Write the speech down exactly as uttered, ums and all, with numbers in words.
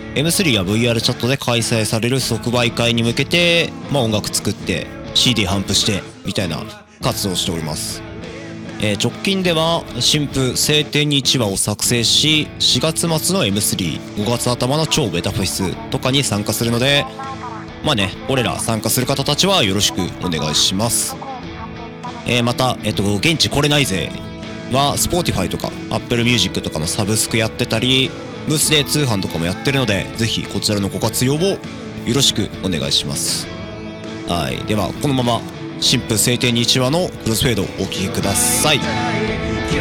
エムスリー や ブイアール チャットで開催される即売会に向けて、まあ、音楽作って シーディー 頒布してみたいな活動をしております。えー、直近では新譜晴天にいちわを作成し、しがつ末の エムスリー、ごがつ頭の超ベタフェスとかに参加するので、まあね、俺ら参加する方たちはよろしくお願いします。えー、また、えっと、現地来れないぜは Spotify とか Apple Music とかのサブスクやってたり、ブースで通販とかもやってるので、ぜひこちらのご活用をよろしくお願いします。はい、ではこのまま新婦晴天にいちわのクロスフェードをお聴きください。